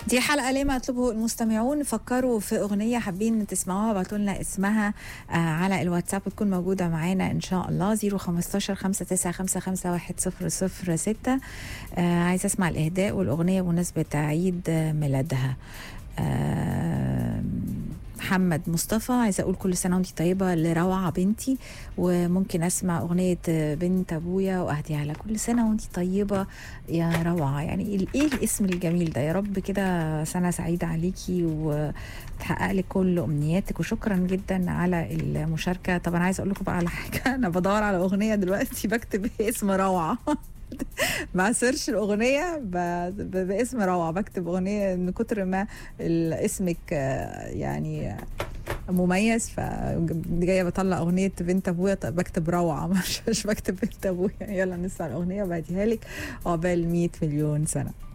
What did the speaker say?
دي حلقة ليه ما يطلبه المستمعون. فكروا في أغنية حابين تسمعوها، بعتوا لنا اسمها على الواتساب وتكون موجودة معانا إن شاء الله. 015 5955 100 عايزة أسمع الإهداء والأغنية بمناسبة عيد ميلادها. محمد مصطفى عايزه اقول كل سنه وانتي طيبه لروعه بنتي، وممكن اسمع اغنيه بنت ابويا واهديها لها. كل سنه وانتي طيبه يا روعه، يعني ايه الاسم الجميل ده. يا رب كده سنه سعيده عليكي وتحقق لك كل امنياتك، وشكرا جدا على المشاركه. طبعا عايزه اقول لكم بقى على حاجه، انا بدور على اغنيه دلوقتي بكتب اسم روعه ما سيرش الاغنيه باسم روعه، بكتب اغنيه من كتر ما اسمك يعني مميز، فجايه بطلع اغنيه بنت ابويا بكتب روعه مش بكتب بنت ابويا. يلا نسمع الاغنيه وبعديها لك عقبال 100 مليون سنه.